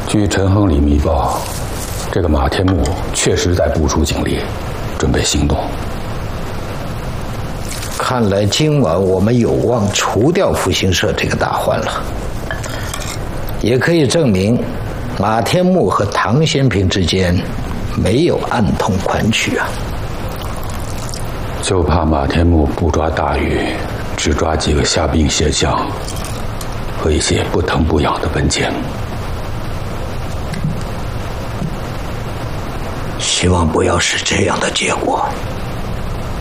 据陈亨利密报，这个马天木确实在部署警力，准备行动。 看来今晚我们有望除掉复兴社这个大患了，也可以证明马天木和唐先平之间没有暗通款曲啊。 就怕马天木不抓大鱼，只抓几个虾兵蟹将和一些不疼不痒的文件。 希望不要是这样的结果。